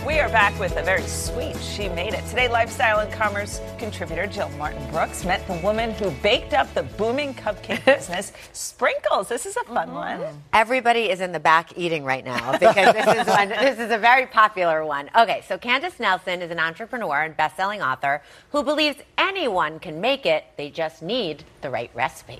We are back with a very sweet She Made It. Today, lifestyle and commerce contributor Jill Martin Brooks met the woman who baked up the booming cupcake business, Sprinkles. This is a fun one. Everybody is in the back eating right now because this is a very popular one. Okay, so Candace Nelson is an entrepreneur and best-selling author who believes anyone can make it. They just need the right recipe.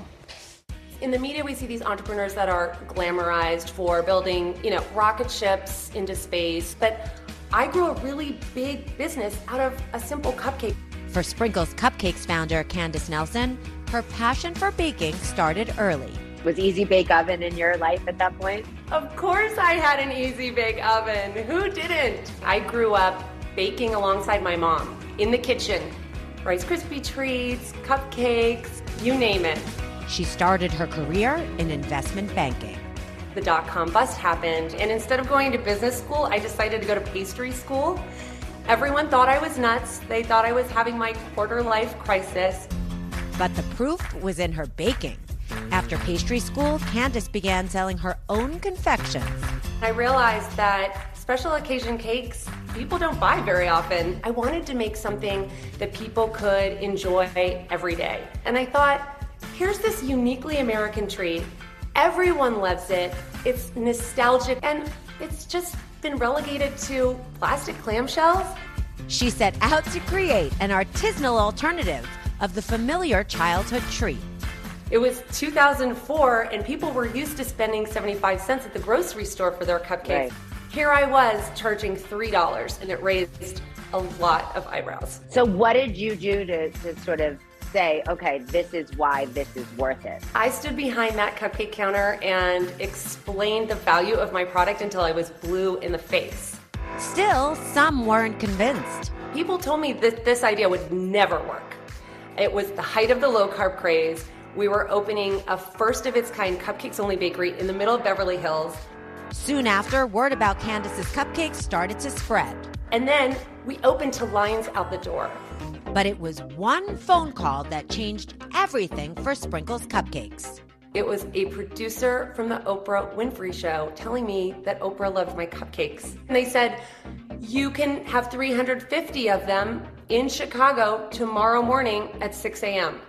In the media, we see these entrepreneurs that are glamorized for building, rocket ships into space. But I grew a really big business out of a simple cupcake. For Sprinkles Cupcakes founder Candace Nelson, her passion for baking started early. Was Easy Bake Oven in your life at that point? Of course I had an Easy Bake Oven. Who didn't? I grew up baking alongside my mom in the kitchen. Rice Krispie treats, cupcakes, you name it. She started her career in investment banking. The dot-com bust happened, and instead of going to business school, I decided to go to pastry school. Everyone thought I was nuts. They thought I was having my quarter-life crisis. But the proof was in her baking. After pastry school, Candace began selling her own confections. I realized that special occasion cakes, people don't buy very often. I wanted to make something that people could enjoy every day. And I thought, here's this uniquely American treat. Everyone loves it. It's nostalgic, and it's just been relegated to plastic clamshells. She set out to create an artisanal alternative of the familiar childhood treat. It was 2004, and people were used to spending 75 cents at the grocery store for their cupcakes. Right. Here I was charging $3, and it raised a lot of eyebrows. So what did you do to sort of say, okay, this is why this is worth it? I stood behind that cupcake counter and explained the value of my product until I was blue in the face. Still, some weren't convinced. People told me that this idea would never work. It was the height of the low-carb craze. We were opening a first-of-its-kind cupcakes-only bakery in the middle of Beverly Hills. Soon after, word about Candace's cupcakes started to spread. And then we opened to lines out the door. But it was one phone call that changed everything for Sprinkles Cupcakes. It was a producer from the Oprah Winfrey Show telling me that Oprah loved my cupcakes. And they said, you can have 350 of them in Chicago tomorrow morning at 6 a.m.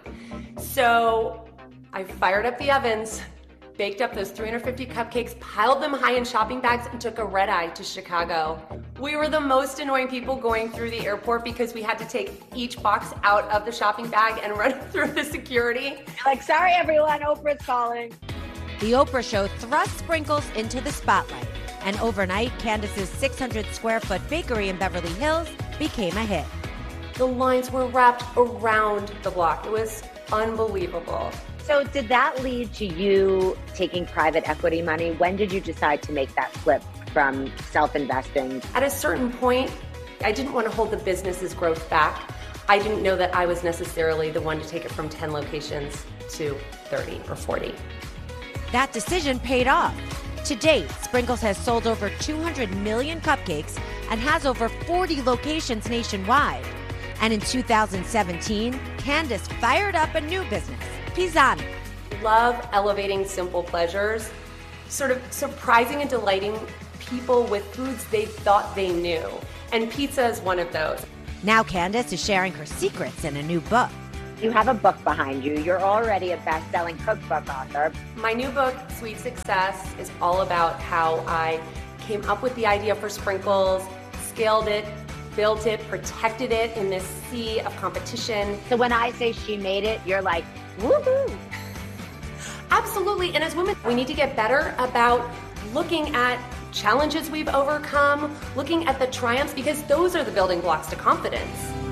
So I fired up the ovens, baked up those 350 cupcakes, piled them high in shopping bags, and took a red eye to Chicago. We were the most annoying people going through the airport because we had to take each box out of the shopping bag and run through the security. Like, sorry everyone, Oprah's calling. The Oprah Show thrust Sprinkles into the spotlight, and overnight, Candace's 600-square-foot bakery in Beverly Hills became a hit. The lines were wrapped around the block. It was unbelievable. So did that lead to you taking private equity money? When did you decide to make that flip from self-investing? At a certain point, I didn't want to hold the business's growth back. I didn't know that I was necessarily the one to take it from 10 locations to 30 or 40. That decision paid off. To date, Sprinkles has sold over 200 million cupcakes and has over 40 locations nationwide. And in 2017, Candace fired up a new business, Pisani. Love elevating simple pleasures, sort of surprising and delighting people with foods they thought they knew. And pizza is one of those. Now Candace is sharing her secrets in a new book. You have a book behind you. You're already a best-selling cookbook author. My new book, Sweet Success, is all about how I came up with the idea for Sprinkles, scaled it, built it, protected it in this sea of competition. So when I say she made it, you're like, woohoo! Absolutely, and as women, we need to get better about looking at challenges we've overcome, looking at the triumphs, because those are the building blocks to confidence.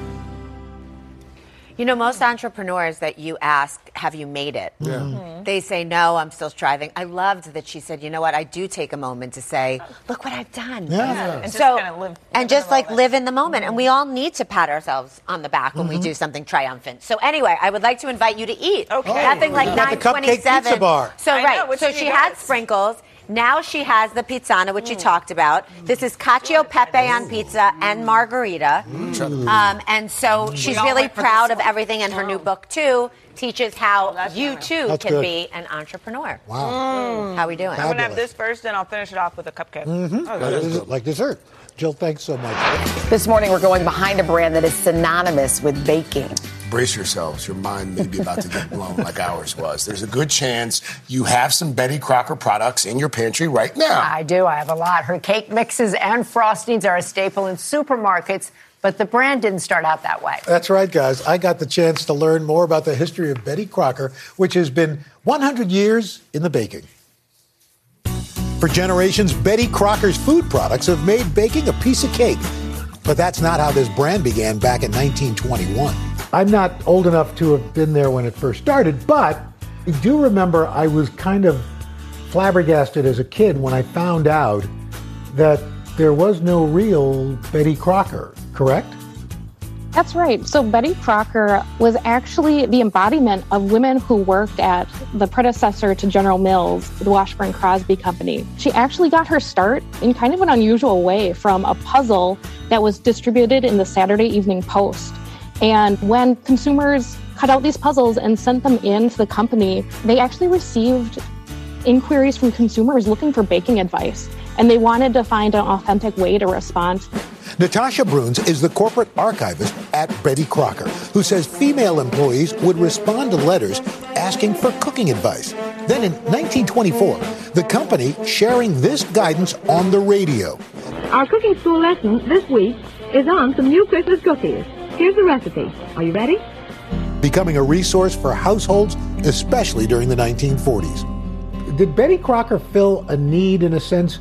You know, most entrepreneurs that you ask, have you made it? They say, no, I'm still striving. I loved that she said, you know what, I do take a moment to say, look what I've done. And So, just kind of live and just in the like moment. live in the moment. And we all need to pat ourselves on the back when we do something triumphant. So anyway, I would like to invite you to eat. Okay. Nothing like We've got the Cupcake 9:27. Pizza Bar. So I know, right, which so would be she had best. Sprinkles. Now she has the pizzana, which you talked about. This is cacio e pepe on pizza and margarita. And so she's really proud of everything, and her new book, too, teaches how you, too, can be an entrepreneur. Wow. How we doing? I'm going to have this first, and I'll finish it off with a cupcake. Like dessert. Jill, thanks so much. This morning, we're going behind a brand that is synonymous with baking. Brace yourselves. Your mind may be about to get blown like ours was. There's a good chance you have some Betty Crocker products in your pantry right now. I do. I have a lot. Her cake mixes and frostings are a staple in supermarkets, but the brand didn't start out that way. That's right, guys. I got the chance to learn more about the history of Betty Crocker, which has been 100 years in the baking. For generations, Betty Crocker's food products have made baking a piece of cake. But that's not how this brand began back in 1921. I'm not old enough to have been there when it first started, but I do remember I was kind of flabbergasted as a kid when I found out that there was no real Betty Crocker, correct? That's right. So Betty Crocker was actually the embodiment of women who worked at the predecessor to General Mills, the Washburn Crosby Company. She actually got her start in kind of an unusual way from a puzzle that was distributed in the Saturday Evening Post. And when consumers cut out these puzzles and sent them in to the company, they actually received inquiries from consumers looking for baking advice. And they wanted to find an authentic way to respond. Natasha Bruns is the corporate archivist at Betty Crocker, who says female employees would respond to letters asking for cooking advice. Then in 1924, the company sharing this guidance on the radio. Our cooking school lesson this week is on some new Christmas cookies. Here's the recipe. Are you ready? Becoming a resource for households, especially during the 1940s. Did Betty Crocker fill a need, in a sense,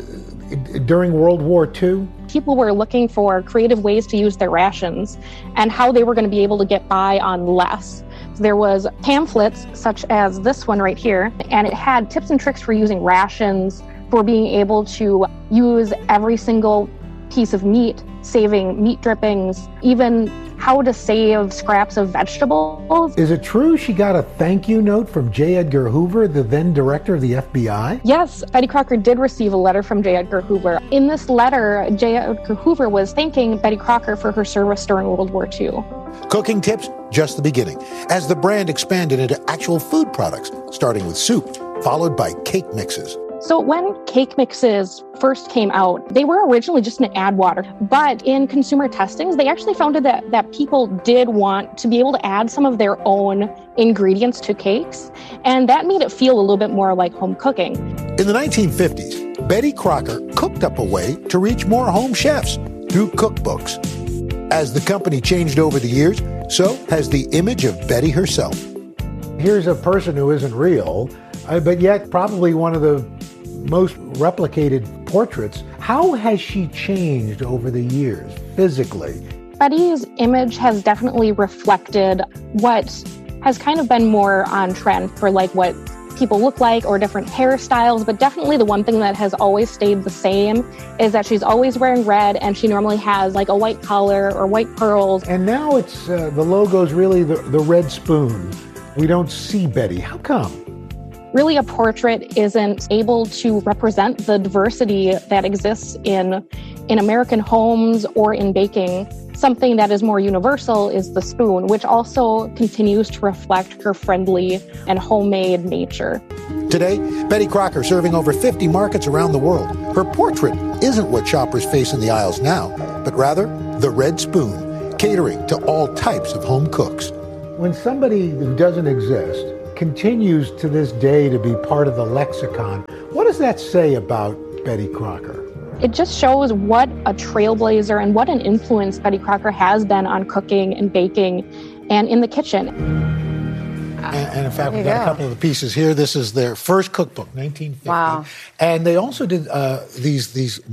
during World War II? People were looking for creative ways to use their rations and how they were going to be able to get by on less. There was pamphlets such as this one right here, and it had tips and tricks for using rations, for being able to use every single piece of meat, saving meat drippings, even how to save scraps of vegetables. Is it true she got a thank you note from J. Edgar Hoover, the then director of the FBI? Yes, Betty Crocker did receive a letter from J. Edgar Hoover. In this letter, J. Edgar Hoover was thanking Betty Crocker for her service during World War II. Cooking tips, just the beginning, as the brand expanded into actual food products, starting with soup, followed by cake mixes. So when cake mixes first came out, they were originally just an add water. But in consumer testings, they actually found that people did want to be able to add some of their own ingredients to cakes. And that made it feel a little bit more like home cooking. In the 1950s, Betty Crocker cooked up a way to reach more home chefs through cookbooks. As the company changed over the years, so has the image of Betty herself. Here's a person who isn't real, but yet probably one of the most replicated portraits. How has she changed over the years, physically? Betty's image has definitely reflected what has kind of been more on trend for like what people look like or different hairstyles, but definitely the one thing that has always stayed the same is that she's always wearing red, and she normally has like a white collar or white pearls. And now it's the logo's really the red spoon. We don't see Betty. How come? Really, a portrait isn't able to represent the diversity that exists in American homes or in baking. Something that is more universal is the spoon, which also continues to reflect her friendly and homemade nature. Today, Betty Crocker serving over 50 markets around the world. Her portrait isn't what shoppers face in the aisles now, but rather the red spoon, catering to all types of home cooks. When somebody who doesn't exist continues to this day to be part of the lexicon, what does that say about Betty Crocker? It just shows what a trailblazer and what an influence Betty Crocker has been on cooking and baking and in the kitchen. And in fact, we've got a couple of the pieces here. This is their first cookbook, 1950. Wow. And they also did these